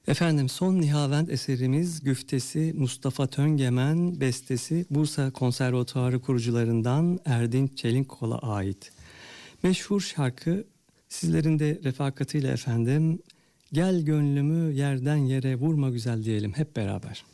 Efendim son Nihavend eserimiz güftesi Mustafa Töngemen, bestesi Bursa Konservatuarı kurucularından Erdinç Çelikkol'a ait. Meşhur şarkı sizlerin de refakatıyla efendim, gel gönlümü yerden yere vurma güzel diyelim hep beraber.